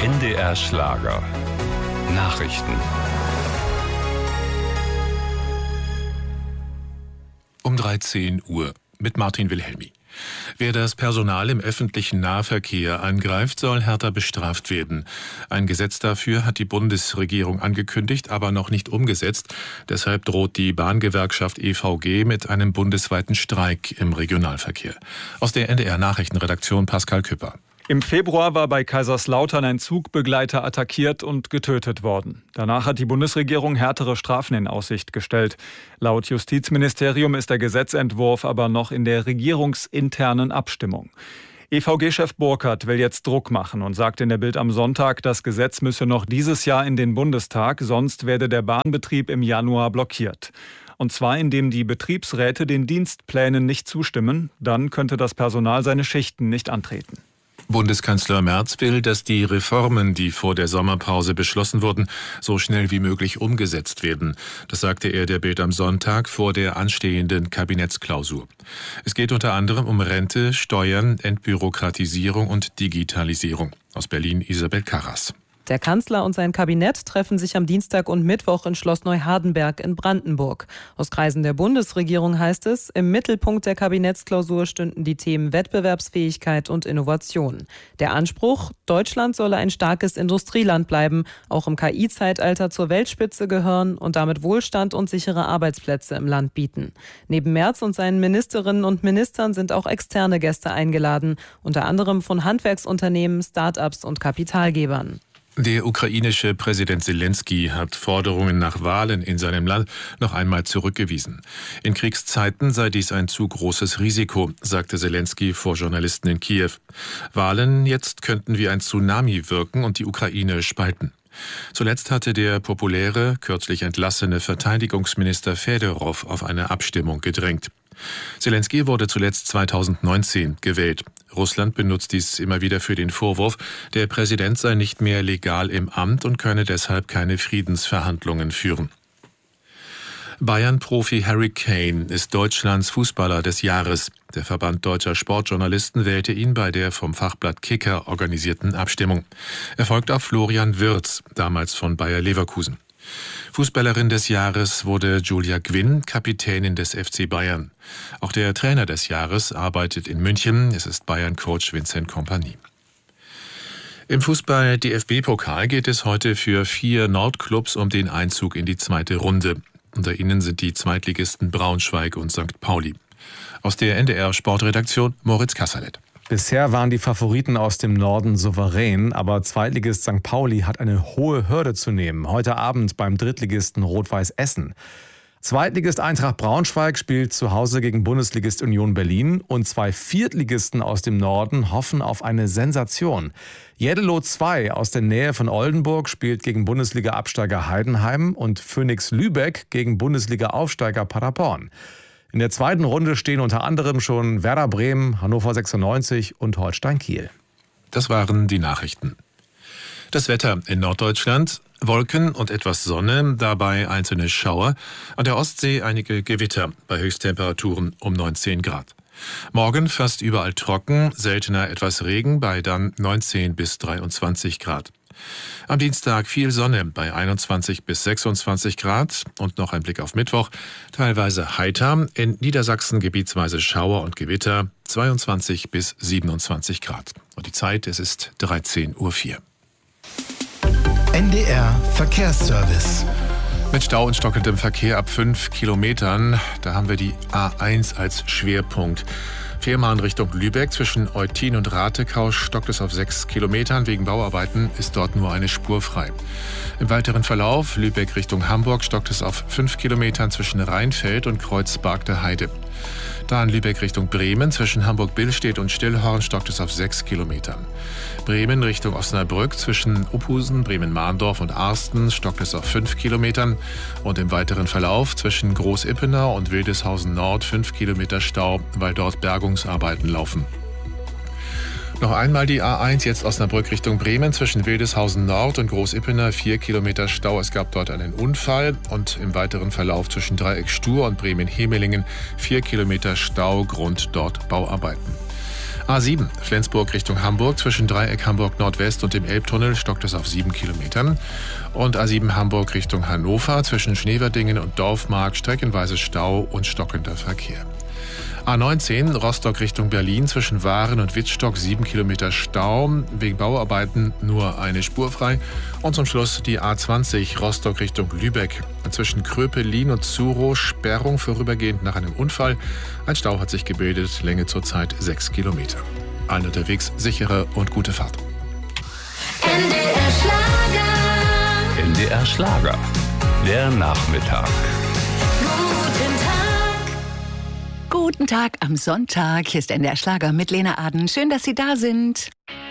NDR Schlager. Nachrichten. Um 13 Uhr mit Martin Wilhelmi. Wer das Personal im öffentlichen Nahverkehr angreift, soll härter bestraft werden. Ein Gesetz dafür hat die Bundesregierung angekündigt, aber noch nicht umgesetzt. Deshalb droht die Bahngewerkschaft EVG mit einem bundesweiten Streik im Regionalverkehr. Aus der NDR-Nachrichtenredaktion Pascal Küpper. Im Februar war bei Kaiserslautern ein Zugbegleiter attackiert und getötet worden. Danach hat die Bundesregierung härtere Strafen in Aussicht gestellt. Laut Justizministerium ist der Gesetzentwurf aber noch in der regierungsinternen Abstimmung. EVG-Chef Burkhardt will jetzt Druck machen und sagt in der Bild am Sonntag, das Gesetz müsse noch dieses Jahr in den Bundestag, sonst werde der Bahnbetrieb im Januar blockiert. Und zwar indem die Betriebsräte den Dienstplänen nicht zustimmen, dann könnte das Personal seine Schichten nicht antreten. Bundeskanzler Merz will, dass die Reformen, die vor der Sommerpause beschlossen wurden, so schnell wie möglich umgesetzt werden. Das sagte er der Bild am Sonntag vor der anstehenden Kabinettsklausur. Es geht unter anderem um Rente, Steuern, Entbürokratisierung und Digitalisierung. Aus Berlin Isabel Karras. Der Kanzler und sein Kabinett treffen sich am Dienstag und Mittwoch in Schloss Neuhardenberg in Brandenburg. Aus Kreisen der Bundesregierung heißt es, im Mittelpunkt der Kabinettsklausur stünden die Themen Wettbewerbsfähigkeit und Innovation. Der Anspruch, Deutschland solle ein starkes Industrieland bleiben, auch im KI-Zeitalter zur Weltspitze gehören und damit Wohlstand und sichere Arbeitsplätze im Land bieten. Neben Merz und seinen Ministerinnen und Ministern sind auch externe Gäste eingeladen, unter anderem von Handwerksunternehmen, Start-ups und Kapitalgebern. Der ukrainische Präsident Zelensky hat Forderungen nach Wahlen in seinem Land noch einmal zurückgewiesen. In Kriegszeiten sei dies ein zu großes Risiko, sagte Zelensky vor Journalisten in Kiew. Wahlen jetzt könnten wie ein Tsunami wirken und die Ukraine spalten. Zuletzt hatte der populäre, kürzlich entlassene Verteidigungsminister Fedorov auf eine Abstimmung gedrängt. Zelensky wurde zuletzt 2019 gewählt. Russland benutzt dies immer wieder für den Vorwurf, der Präsident sei nicht mehr legal im Amt und könne deshalb keine Friedensverhandlungen führen. Bayern-Profi Harry Kane ist Deutschlands Fußballer des Jahres. Der Verband Deutscher Sportjournalisten wählte ihn bei der vom Fachblatt Kicker organisierten Abstimmung. Er folgt auf Florian Wirtz, damals von Bayer Leverkusen. Fußballerin des Jahres wurde Julia Gwynn, Kapitänin des FC Bayern. Auch der Trainer des Jahres arbeitet in München. Es ist Bayern-Coach Vincent Kompany. Im Fußball-DFB-Pokal geht es heute für 4 Nordclubs um den Einzug in die zweite Runde. Unter ihnen sind die Zweitligisten Braunschweig und St. Pauli. Aus der NDR-Sportredaktion Moritz Kasserlet. Bisher waren die Favoriten aus dem Norden souverän, aber Zweitligist St. Pauli hat eine hohe Hürde zu nehmen. Heute Abend beim Drittligisten Rot-Weiß Essen. Zweitligist Eintracht Braunschweig spielt zu Hause gegen Bundesligist Union Berlin und 2 Viertligisten aus dem Norden hoffen auf eine Sensation. Jeddelo 2 aus der Nähe von Oldenburg spielt gegen Bundesliga-Absteiger Heidenheim und Phoenix Lübeck gegen Bundesliga-Aufsteiger Paderborn. In der zweiten Runde stehen unter anderem schon Werder Bremen, Hannover 96 und Holstein Kiel. Das waren die Nachrichten. Das Wetter in Norddeutschland: Wolken und etwas Sonne, dabei einzelne Schauer. An der Ostsee einige Gewitter bei Höchsttemperaturen um 19 Grad. Morgen fast überall trocken, seltener etwas Regen bei dann 19 bis 23 Grad. Am Dienstag viel Sonne bei 21 bis 26 Grad und noch ein Blick auf Mittwoch. Teilweise heiter, in Niedersachsen gebietsweise Schauer und Gewitter, 22 bis 27 Grad. Und die Zeit, es ist 13:04 Uhr. NDR Verkehrsservice. Mit Stau und stockendem Verkehr ab 5 Kilometern, da haben wir die A1 als Schwerpunkt. Fährmann Richtung Lübeck zwischen Eutin und Ratekau stockt es auf 6 Kilometern. Wegen Bauarbeiten ist dort nur eine Spur frei. Im weiteren Verlauf Lübeck Richtung Hamburg stockt es auf 5 Kilometern zwischen Rheinfeld und Kreuzberg der Heide. Dann Lübeck Richtung Bremen zwischen Hamburg-Billstedt und Stillhorn stockt es auf 6 Kilometern. Bremen Richtung Osnabrück zwischen Uphusen, Bremen-Mahndorf und Arsten stockt es auf 5 Kilometern. Und im weiteren Verlauf zwischen Groß-Ippenau und Wildeshausen Nord 5 Kilometer Stau, weil dort Bergungsarbeiten laufen. Noch einmal die A1, jetzt Osnabrück Richtung Bremen, zwischen Wildeshausen Nord und Groß-Ippenau 4 Kilometer Stau. Es gab dort einen Unfall und im weiteren Verlauf zwischen Dreieck Stur und Bremen-Hemelingen 4 Kilometer Stau, Grund dort Bauarbeiten. A7 Flensburg Richtung Hamburg zwischen Dreieck Hamburg Nordwest und dem Elbtunnel stockt es auf 7 Kilometern. Und A7 Hamburg Richtung Hannover zwischen Schneverdingen und Dorfmark streckenweise Stau und stockender Verkehr. A19 Rostock Richtung Berlin zwischen Waren und Wittstock 7 Kilometer Stau, wegen Bauarbeiten nur eine Spur frei. Und zum Schluss die A20 Rostock Richtung Lübeck zwischen Kröpelin und Zuro Sperrung vorübergehend nach einem Unfall. Ein Stau hat sich gebildet, Länge zurzeit 6 Kilometer. Allen unterwegs sichere und gute Fahrt. NDR Schlager. NDR Schlager. Der Nachmittag. Guten Tag am Sonntag. Hier ist NDR Schlager mit Lena Aden. Schön, dass Sie da sind.